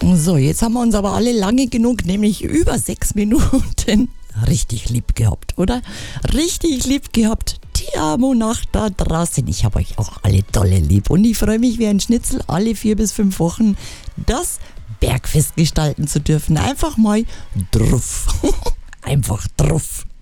So, jetzt haben wir uns aber alle lange genug, nämlich über 6 Minuten, richtig lieb gehabt, oder? Richtig lieb gehabt. Ti amo nach da draußen. Ich habe euch auch alle dolle lieb und ich freue mich wie ein Schnitzel, alle 4 bis 5 Wochen das Bergfest gestalten zu dürfen. Einfach mal drauf. Einfach drauf.